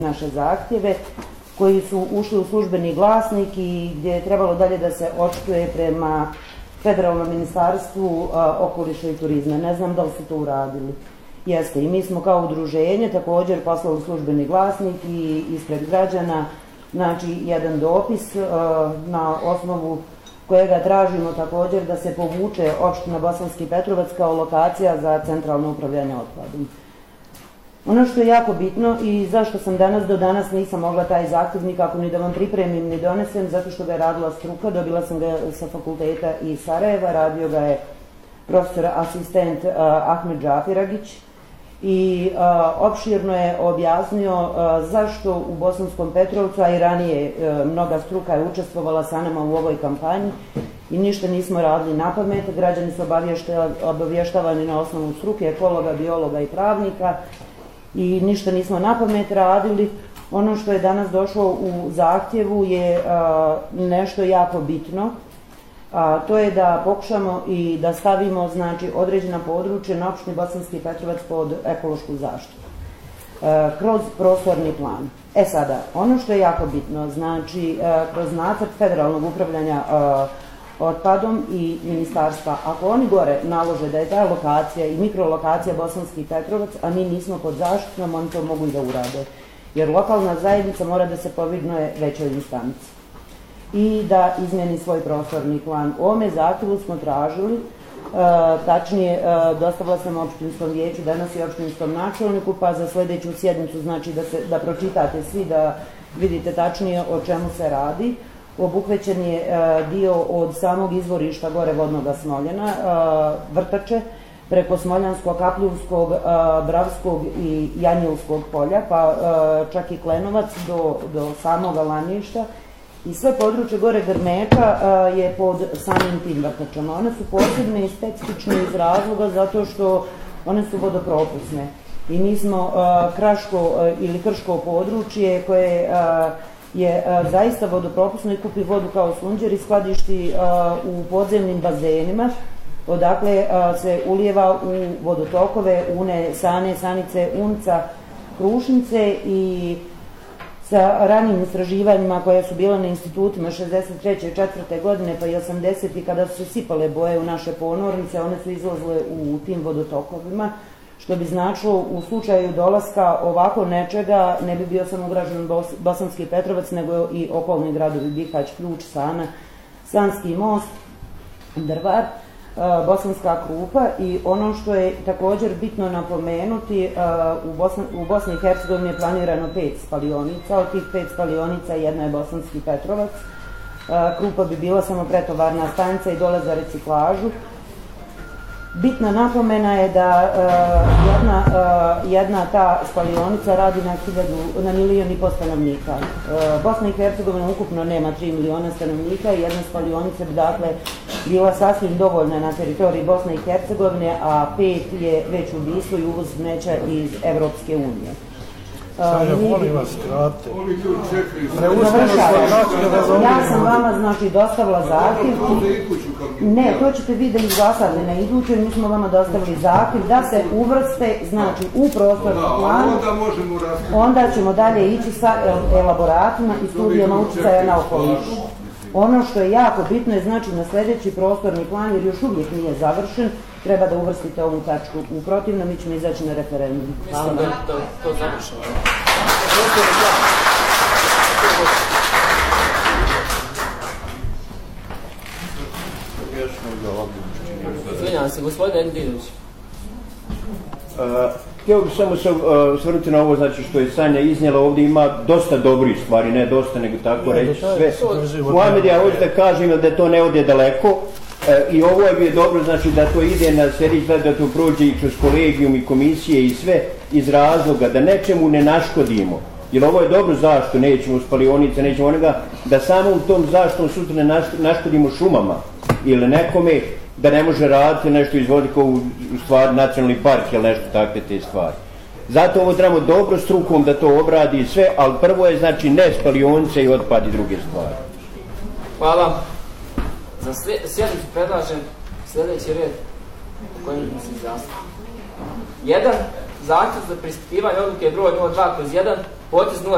naše zahtjeve koji su ušli u službeni glasnik i gdje je trebalo dalje da se očituje prema Federalnom ministarstvu okoliša i turizma. Ne znam da li su to uradili. Jeste, i mi smo kao udruženje također poslali službeni glasnik i ispred građana znači jedan dopis na osnovu kojega tražimo također da se povuče opština Bosanski Petrovac kao lokacija za centralno upravljanje otpadom. Ono što je jako bitno i zašto sam do danas nisam mogla taj zahtjev nikako ni da vam pripremim ni donesem, zato što ga je radila struka, dobila sam ga sa fakulteta iz Sarajeva, radio ga je profesor asistent Ahmed Džafiragić i opširno je objasnio zašto u Bosanskom Petrovcu, a i ranije mnoga struka je učestvovala sa nama u ovoj kampanji i ništa nismo radili na pamet. Građani su obavještavani na osnovu struke, ekologa, biologa i pravnika i ništa nismo na pamet radili. Ono što je danas došlo u zahtjevu je nešto jako bitno. To je da pokušamo i da stavimo znači, određena područja na opštini Bosanski Petrovac pod ekološku zaštitu kroz prostorni plan. Sada, ono što je jako bitno, znači kroz nacrt federalnog upravljanja otpadom i ministarstva, ako oni gore nalože da je ta lokacija i mikrolokacija Bosanski Petrovac, a mi nismo pod zaštitom, oni to mogu i da urade. Jer lokalna zajednica mora da se povidnuje većoj instanci i da izmeni svoj prostorni plan. U ovome zahtjevu smo tražili, tačnije dostavila sam opštinskom vijeću, danas i opštinskom načelniku, pa za sljedeću sjednicu znači da pročitate svi, da vidite tačnije o čemu se radi. Obuhvećen je dio od samog izvorišta gore vodnog Smoljena, Vrtače, preko Smoljanskog, Kapljuvskog, Bravskog i Janjilskog polja, pa čak i Klenovac do samog Laništa. I sve područje gore Grmeča je pod samim tim vrtačama. One su posebne i specifične iz razloga zato što one su vodopropusne. I mi smo kraško ili krško područje koje je zaista vodopropusno i kupi vodu kao sunđer i skladišti u podzemnim bazenima, odakle se ulijeva u vodotokove, une, sane, sanice, unca, krušnice i sa ranijim istraživanjima koje su bile na institutima 63. i 4. godine pa i 80. kada su se sipale boje u naše ponornice, one su izlazile u tim vodotokovima, što bi značilo u slučaju dolaska ovako nečega ne bi bio samo ugrađen Bosanski Petrovac, nego i okolni gradovi Bihać, Ključ, Sana, Sanski most, Drvar, Bosanska Krupa. I ono što je također bitno napomenuti, u Bosni i Hercegovini je planirano 5 spalionica, od tih 5 spalionica jedna je Bosanski Petrovac. Krupa bi bila samo pretovarna stanica i dole za reciklažu. Bitna napomena je da jedna ta spalionica radi na 1,5 miliona stanovnika. Bosna i Hercegovina ukupno nema 3 miliona stanovnika i jedna spalionica bi dakle bila sasvim dovoljna na teritoriji Bosne i Hercegovine, a 5 je već u Bislu i uvoz smeća iz Evropske unije. Sanja, molim vas, kratite. Ja sam vama znači dostavila zahtjev. Ne, to ćete vi da izglasate na idućoj, mi smo vama dostavili zahtjev da se uvrste znači u prostorni plan. Onda ćemo dalje ići sa elaboratima i studijama utjecaja na okoliš. Ono što je jako bitno je znači na sljedeći prostorni plan, jer još uvijek nije završen, treba da uvrstite ovu tačku. U protivnom mi ćemo izaći na referendum. Mislim da je to završeno. Izvinjam se, gospodin Endinović. Htio bih samo se osvrnuti na ovo, znači što je Sanja iznijela, ovdje ima dosta dobrih stvari, ne dosta, nego tako reći sve. Muhamed, ja hoću da kažem da to ne ode daleko i ovo je dobro, znači da to ide na seriji, da to prođe i kroz kolegijum i komisije i sve iz razloga da nečemu ne naškodimo. Jer ovo je dobro zašto, nećemo spalionice, nećemo onoga, da samo u tom zaštom sutra ne naškodimo šumama ili nekome da ne može raditi nešto izvoditi kao u stvari nacionalni park ili nešto takve te stvari. Zato ovo trebamo dobro strukom da to obradi sve, ali prvo je znači ne spalionice i otpad i druge stvari. Hvala. Za sjednicu predlažem sljedeći red u kojem se izjasnimo. 1. Zahtjev za preispitivanje odluke broj 02/1, potez 0